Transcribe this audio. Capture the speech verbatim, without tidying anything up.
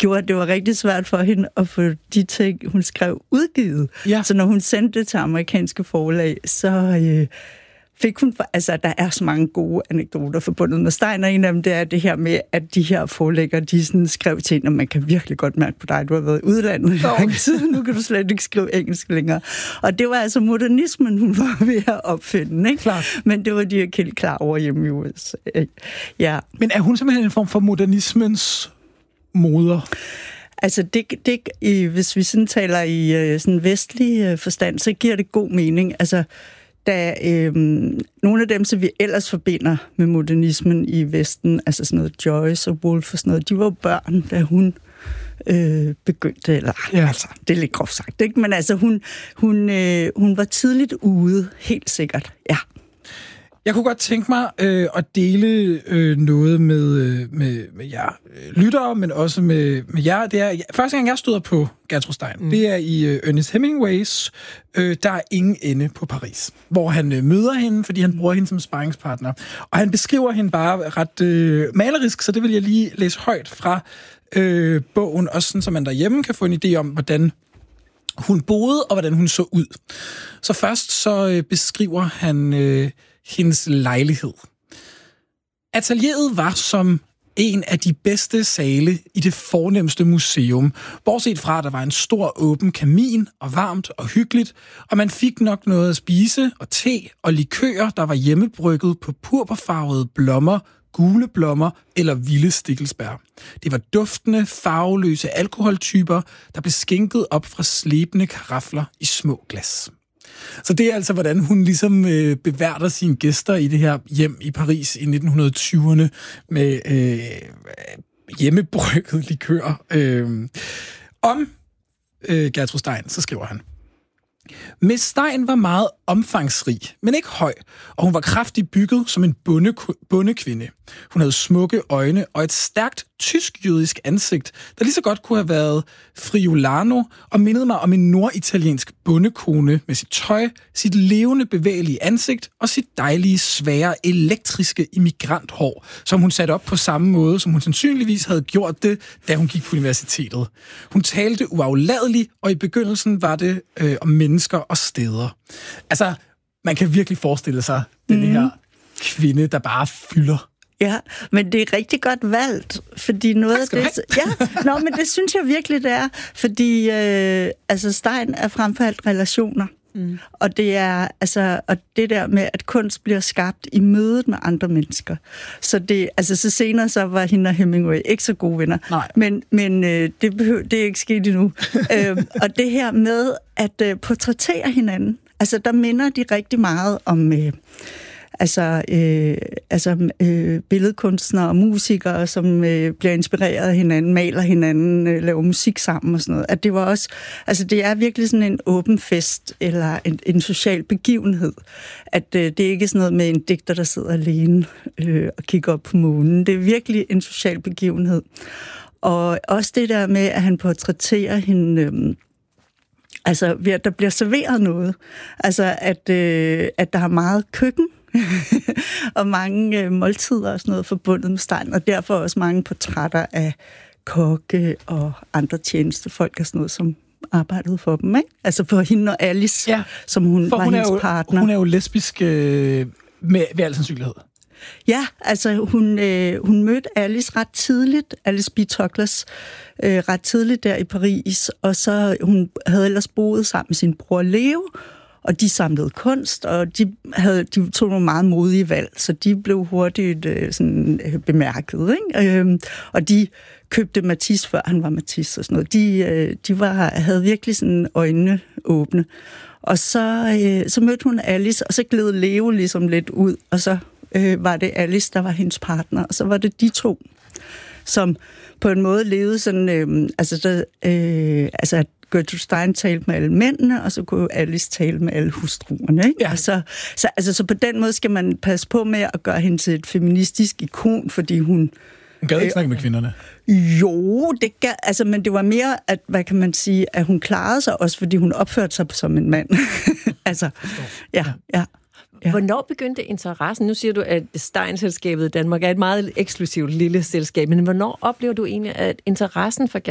gjorde, at det var rigtig svært for hende at få de ting, hun skrev, udgivet. Ja. Så når hun sendte det til amerikanske forlag, så øh, fik hun... Altså, der er så mange gode anekdoter forbundet med Stein, og en af dem, det er det her med, at de her forlægger, de sådan skrev til hende, og man kan virkelig godt mærke på dig, du har været i udlandet i lang tid, nu kan du slet ikke skrive engelsk længere. Og det var altså modernismen, hun var ved at opfinde, ikke? Klart. Men det var de ikke helt klar over hjemme i U S A. Ja. Men er hun simpelthen en form for modernismens moder? Altså, det, det, i, hvis vi sådan taler i sådan vestlig forstand, så giver det god mening. Altså, da øhm, nogle af dem, som vi ellers forbinder med modernismen i Vesten, altså sådan noget Joyce og Woolf og sådan noget, de var jo børn, da hun øh, begyndte, eller ja. altså, det er lidt groft sagt, ikke? Men altså, hun, hun, øh, hun var tidligt ude, helt sikkert, ja. Jeg kunne godt tænke mig øh, at dele øh, noget med, øh, med, med jer øh, lyttere, men også med, med jer. Det er, første gang, jeg støder på Gertrud Stein, mm. det er i øh, Ernest Hemingways øh, Der er ingen ende på Paris, hvor han øh, møder hende, fordi han bruger hende som sparringspartner. Og han beskriver hende bare ret øh, malerisk, så det vil jeg lige læse højt fra øh, bogen, også sådan, så man derhjemme kan få en idé om, hvordan hun boede, og hvordan hun så ud. Så først så øh, beskriver han... Øh, hendes lejlighed. Atelieret var som en af de bedste sale i det fornemste museum, bortset fra, at der var en stor åben kamin, og varmt og hyggeligt, og man fik nok noget at spise, og te og likører, der var hjemmebrygget på purpurfarvede blommer, gule blommer eller vilde stikkelsbær. Det var duftende, farveløse alkoholtyper, der blev skænket op fra slebende karafler i små glas. Så det er altså, hvordan hun ligesom øh, beværter sine gæster i det her hjem i Paris i nitten tyverne med øh, hjemmebrygget likør. Øh. Om øh, Gertrud Stein, så skriver han: Miss Stein var meget omfangsrig, men ikke høj, og hun var kraftigt bygget som en bonde, bondekvinde. Hun havde smukke øjne og et stærkt tysk-jødisk ansigt, der lige så godt kunne have været Friulano, og mindede mig om en norditaliensk bondekone med sit tøj, sit levende bevægelige ansigt og sit dejlige, svære, elektriske immigranthår, som hun satte op på samme måde, som hun sandsynligvis havde gjort det, da hun gik på universitetet. Hun talte uafladeligt, og i begyndelsen var det øh, om mennesker og steder. Altså, man kan virkelig forestille sig mm. den her kvinde, der bare fylder. Ja, men det er rigtig godt valgt, fordi noget af det... Ja, nå, men det synes jeg virkelig, det er, fordi øh, altså Stein er frem for alt relationer. Mm. Og det er altså og det der med, at kunst bliver skabt i mødet med andre mennesker. Så det altså så senere så var hende og Hemingway ikke så gode venner. Nej. Men men øh, det behøver det er ikke sket endnu. øh, og det her med at øh, portrættere hinanden, altså der minder de rigtig meget om øh, Altså, øh, altså øh, billedkunstnere og musikere, som øh, bliver inspireret af hinanden, maler hinanden, øh, laver musik sammen og sådan noget. At det var også, altså det er virkelig sådan en åben fest, eller en, en social begivenhed. At øh, det er ikke sådan noget med en digter, der sidder alene øh, og kigger op på månen. Det er virkelig en social begivenhed. Og også det der med, at han portrætterer hende... Øh, altså ved at der bliver serveret noget. Altså at, øh, at der er meget køkken, og mange øh, måltider og sådan noget forbundet med Stein, og derfor også mange portrætter af kokke og andre tjenestefolk og sådan noget, som arbejdede for dem, ikke? Altså for hende og Alice, ja, som hun var hun hendes jo, partner. Hun er jo lesbisk øh, med, ved al sandsynlighed. Ja, altså hun, øh, hun mødte Alice ret tidligt, Alice B. Toklas, øh, ret tidligt der i Paris, og så hun havde ellers boet sammen med sin bror Leo, og de samlede kunst, og de, havde, de tog nogle meget modige valg, så de blev hurtigt øh, sådan, øh, bemærket, ikke? Øh, og de købte Matisse, før han var Matisse og sådan noget. De, øh, de var, havde virkelig sådan øjnene åbne. Og så, øh, så mødte hun Alice, og så gled Leo ligesom lidt ud, og så øh, var det Alice, der var hendes partner, og så var det de to, som på en måde levede sådan, øh, altså, der, øh, altså at Gertrude Stein talte med alle mændene, og så kunne Alice tale med alle hustruerne, ikke? Ja. Så, så, altså, så på den måde skal man passe på med at gøre hende til et feministisk ikon, fordi hun... Hun gad ikke øh, snakke med kvinderne. Jo, det gad, altså, men det var mere, at, hvad kan man sige, at hun klarede sig også, fordi hun opførte sig som en mand. altså, ja, ja. Ja. Hvornår begyndte interessen? Nu siger du, at Stein-selskabet i Danmark er et meget eksklusivt lille selskab, men hvornår oplever du egentlig, at interessen for